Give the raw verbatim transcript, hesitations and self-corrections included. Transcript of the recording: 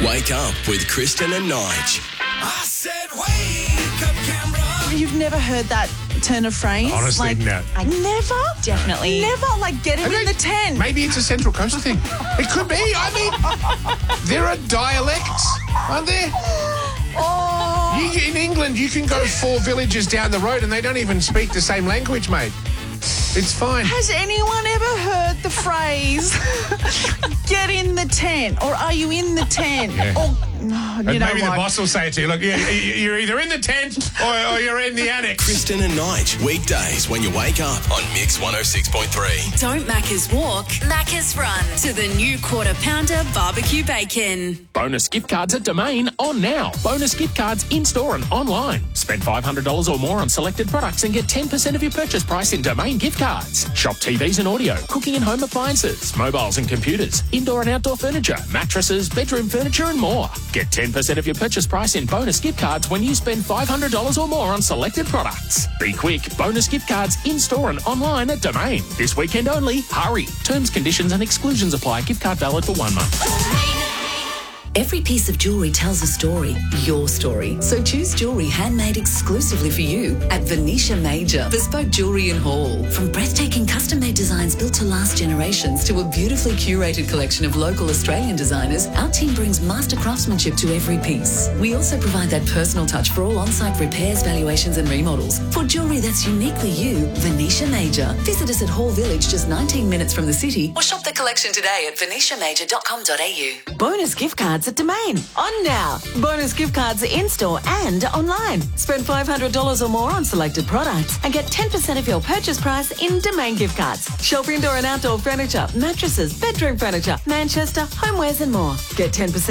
Wake up with Kristen and Nige. I said, wake up, Canberra. You've never heard that turn of phrase? Honestly, like, no. I never? Definitely. Never, like, get him I in mean, the tent. Maybe it's a Central Coast thing. It could be. I mean, there are dialects, aren't there? Oh. You, in England, you can go four villages down the road and they don't even speak the same language, mate. It's fine. Has anyone ever heard the phrase, get in the tent, or are you in the tent? Yeah. Or, no, you And know maybe the what? boss will say it to you, look, you- you- you're either in the tent or, or you're in the annex. Kristen and Nige. Weekdays when you wake up on Mix one oh six point three. Don't Macca's walk, Macca's run to the new quarter pounder barbecue bacon. Bonus gift cards at Domain on now. Bonus gift cards in-store and online. Spend five hundred dollars or more on selected products and get ten percent of your purchase price in Domain gift cards. Shop T Vs and audio, cooking and home appliances, mobiles and computers, indoor and outdoor furniture, mattresses, bedroom furniture and more. Get ten percent of your purchase price in bonus gift cards when you spend five hundred dollars or more on selected products. Be quick. Bonus gift cards in-store and online at Domain. This weekend only. Hurry. Terms, conditions and exclusions apply. Gift card valid for one month. Every piece of jewellery tells a story, your story. So choose jewellery handmade exclusively for you at Venetia Major, bespoke jewellery in Hall. From breathtaking custom-made designs built to last generations to a beautifully curated collection of local Australian designers, our team brings master craftsmanship to every piece. We also provide that personal touch for all on-site repairs, valuations and remodels. For jewellery that's uniquely you, Venetia Major. Visit us at Hall Village, just nineteen minutes from the city, or shop the collection today at venetia major dot com dot a u. Bonus gift cards at Domain. On now. Bonus gift cards in-store and online. Spend five hundred dollars or more on selected products and get ten percent of your purchase price in Domain gift cards. Shop indoor and outdoor furniture, mattresses, bedroom furniture, Manchester, homewares and more. Get ten percent